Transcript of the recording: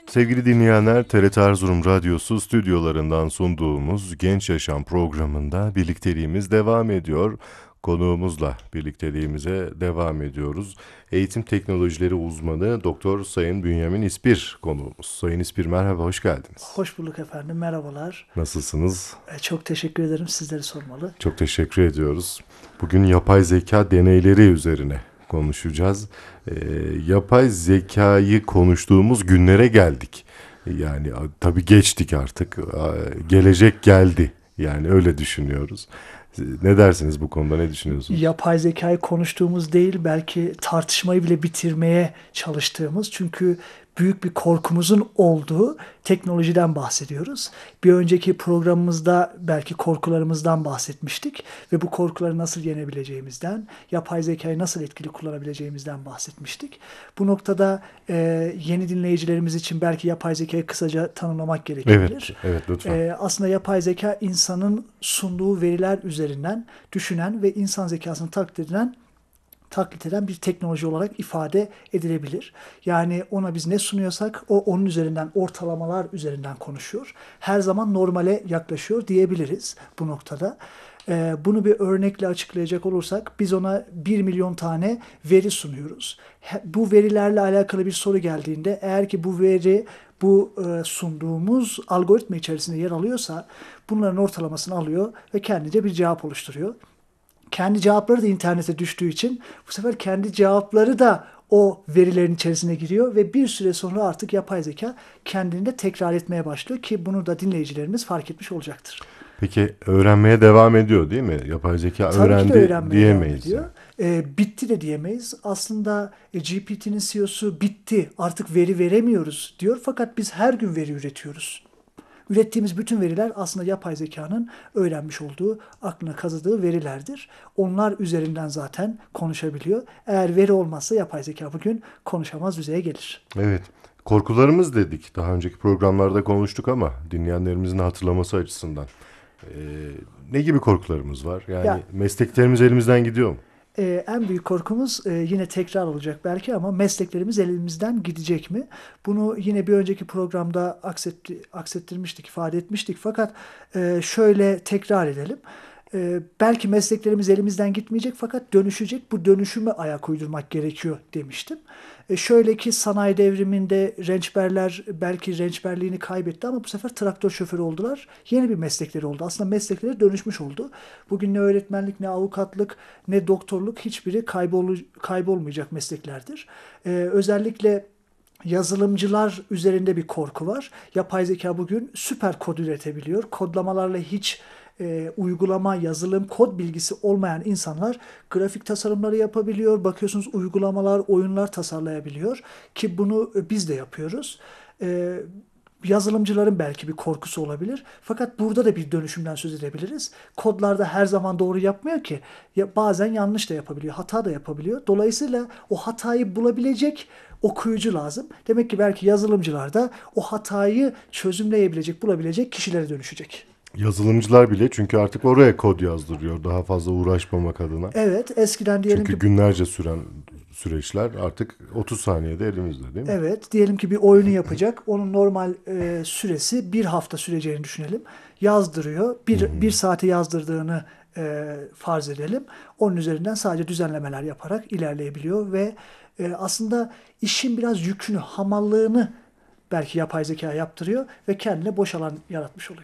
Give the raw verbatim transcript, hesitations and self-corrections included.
Sevgili dinleyenler, T R T Erzurum Radyosu stüdyolarından sunduğumuz Genç Yaşam programında birlikteliğimiz devam ediyor. Konuğumuzla birlikteliğimize devam ediyoruz. Eğitim teknolojileri uzmanı Doktor Sayın Bünyamin İspir konuğumuz. Sayın İspir, merhaba, hoş geldiniz. Hoş bulduk efendim, merhabalar. Nasılsınız? E, Çok teşekkür ederim, sizleri sormalı. Çok teşekkür ediyoruz. Bugün yapay zeka deneyleri üzerine konuşacağız. Ee, yapay zekayı konuştuğumuz günlere geldik. Yani a- tabii geçtik artık. A- Gelecek geldi. Yani öyle düşünüyoruz. Siz ne dersiniz bu konuda, ne düşünüyorsunuz? Yapay zekayı konuştuğumuz değil, belki tartışmayı bile bitirmeye çalıştığımız, çünkü büyük bir korkumuzun olduğu teknolojiden bahsediyoruz. Bir önceki programımızda belki korkularımızdan bahsetmiştik ve bu korkuları nasıl yenebileceğimizden, yapay zekayı nasıl etkili kullanabileceğimizden bahsetmiştik. Bu noktada e, yeni dinleyicilerimiz için belki yapay zekayı kısaca tanımlamak Evet, gerekebilir. evet lütfen. E, aslında yapay zeka insanın sunduğu veriler üzerinden düşünen ve insan zekasını taklit eden taklit eden bir teknoloji olarak ifade edilebilir. Yani ona biz ne sunuyorsak o onun üzerinden, ortalamalar üzerinden konuşuyor. Her zaman normale yaklaşıyor diyebiliriz bu noktada. Ee, bunu bir örnekle açıklayacak olursak biz ona bir milyon tane veri sunuyoruz. Bu verilerle alakalı bir soru geldiğinde, eğer ki bu veri bu e, sunduğumuz algoritma içerisinde yer alıyorsa, bunların ortalamasını alıyor ve kendince bir cevap oluşturuyor. Kendi cevapları da internete düştüğü için bu sefer kendi cevapları da o verilerin içerisine giriyor ve bir süre sonra artık yapay zeka kendini de tekrar etmeye başlıyor ki bunu da dinleyicilerimiz fark etmiş olacaktır. Peki öğrenmeye devam ediyor değil mi? Yapay zeka Tabii ki de öğrendi öğrenmeye devam diyemeyiz ediyor. yani. E, bitti de diyemeyiz. Aslında e, G P T'nin C E O'su bitti, artık veri veremiyoruz diyor. Fakat biz her gün veri üretiyoruz. Ürettiğimiz bütün veriler aslında yapay zekanın öğrenmiş olduğu, aklına kazıdığı verilerdir. Onlar üzerinden zaten konuşabiliyor. Eğer veri olmazsa yapay zeka bugün konuşamaz düzeye gelir. Evet. Korkularımız dedik. Daha önceki programlarda konuştuk ama dinleyenlerimizin hatırlaması açısından. Ee, ne gibi korkularımız var? Yani Ya mesleklerimiz elimizden gidiyor mu? e, en büyük korkumuz e, yine tekrar olacak belki, ama mesleklerimiz elimizden gidecek mi? Bunu yine bir önceki programda aksetti, aksettirmiştik, ifade etmiştik. Fakat e, şöyle tekrar edelim. E, belki mesleklerimiz elimizden gitmeyecek fakat dönüşecek. Bu dönüşüme ayak uydurmak gerekiyor demiştim. E, şöyle ki sanayi devriminde rençberler belki rençberliğini kaybetti ama bu sefer traktör şoförü oldular. Yeni bir meslekleri oldu. Aslında meslekleri dönüşmüş oldu. Bugün ne öğretmenlik, ne avukatlık, ne doktorluk, hiçbiri kaybol kaybolmayacak mesleklerdir. E, özellikle yazılımcılar üzerinde bir korku var. Yapay zeka bugün süper kod üretebiliyor. Kodlamalarla hiç e, uygulama, yazılım, kod bilgisi olmayan insanlar grafik tasarımları yapabiliyor. Bakıyorsunuz uygulamalar, oyunlar tasarlayabiliyor ki bunu e, biz de yapıyoruz. E, Yazılımcıların belki bir korkusu olabilir. Fakat burada da bir dönüşümden söz edebiliriz. Kodlarda her zaman doğru yapmıyor ki. Ya bazen yanlış da yapabiliyor, hata da yapabiliyor. Dolayısıyla o hatayı bulabilecek okuyucu lazım. Demek ki belki yazılımcılar da o hatayı çözümleyebilecek, bulabilecek kişilere dönüşecek. Yazılımcılar bile, çünkü artık oraya kod yazdırıyor daha fazla uğraşmamak adına. Evet, eskiden diyelim Çünkü ki günlerce süren süreçler artık otuz saniyede elimizde değil mi? Evet, diyelim ki bir oyunu yapacak. Onun normal e, süresi bir hafta süreceğini düşünelim. Yazdırıyor. Hı Bir, bir hı. saate yazdırdığını e, farz edelim. Onun üzerinden sadece düzenlemeler yaparak ilerleyebiliyor ve e, aslında işin biraz yükünü, hamallığını belki yapay zeka yaptırıyor ve kendine boş alan yaratmış oluyor.